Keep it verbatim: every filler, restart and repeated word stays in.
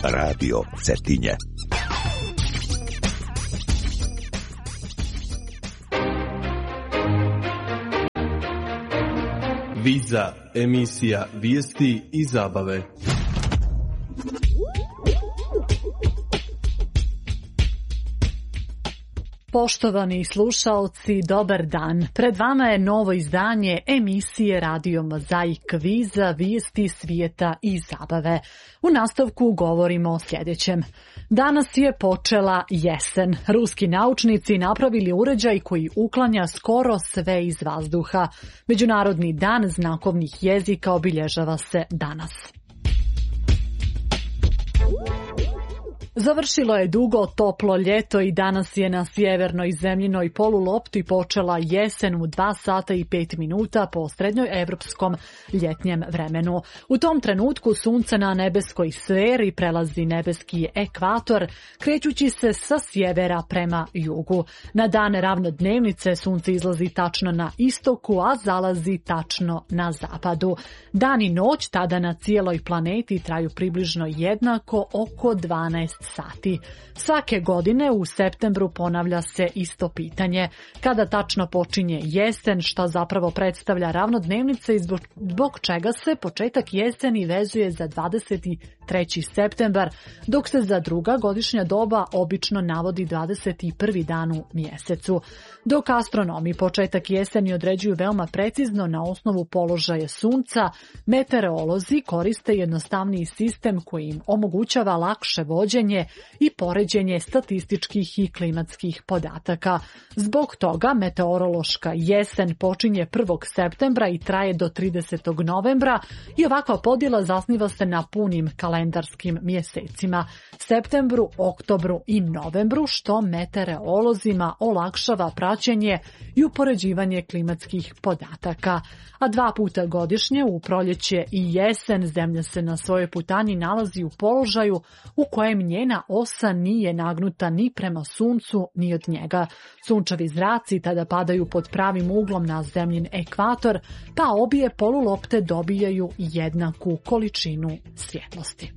Radio Cetinje. Viza, emisija, vijesti i zabave. Poštovani slušaoci, dobar dan. Pred vama je novo izdanje emisije Radio Mozaik Viza, vijesti svijeta i zabave. U nastavku govorimo o sljedećem. Danas je počela jesen. Ruski naučnici napravili uređaj koji uklanja skoro sve iz vazduha. Međunarodni dan znakovnih jezika obilježava se danas. Završilo je dugo toplo ljeto i danas je na sjevernoj zemljinoj polulopti počela jesen u dva sata i pet minuta po srednjoj evropskom ljetnjem vremenu. U tom trenutku sunce na nebeskoj sferi prelazi nebeski ekvator, krećući se sa sjevera prema jugu. Na dan ravnodnevnice sunce izlazi tačno na istoku, a zalazi tačno na zapadu. Dan i noć tada na cijeloj planeti traju približno jednako, oko dvanaest sati. Svake godine u septembru ponavlja se isto pitanje. Kada tačno počinje jesen, šta zapravo predstavlja ravnodnevnica i zbog, zbog čega se početak jeseni vezuje za dvadeset treći septembar, dok se za druga godišnja doba obično navodi dvadeset prvi dan u mjesecu. Dok astronomi početak jeseni određuju veoma precizno na osnovu položaja sunca, meteorolozi koriste jednostavniji sistem koji im omogućava lakše vođenje i poređenje statističkih i klimatskih podataka. Zbog toga meteorološka jesen počinje prvog septembra i traje do tridesetog novembra i ovakva podjela zasniva se na punim kalendarskim mjesecima, septembru, oktobru i novembru, što meteorolozima olakšava praćenje i upoređivanje klimatskih podataka. A dva puta godišnje, u proljeće i jesen, Zemlja se na svojoj putanji nalazi u položaju u kojem njena osa nije nagnuta ni prema suncu ni od njega. Sunčevi zraci tada padaju pod pravim uglom na Zemljin ekvator, pa obje polulopte dobijaju jednaku količinu svjetlosti.